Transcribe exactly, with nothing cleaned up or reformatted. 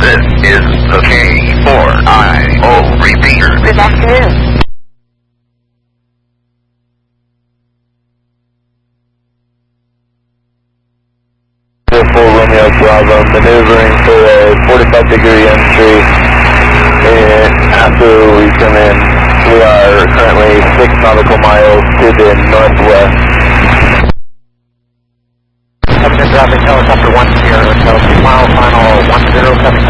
This is the K four I O repeater. Good afternoon. Full Romeo Bravo, maneuvering for a forty-five degree entry, and after we come in, we are currently six nautical miles to the northwest. Captain Traffic, helicopter one zero, mile final one zero seven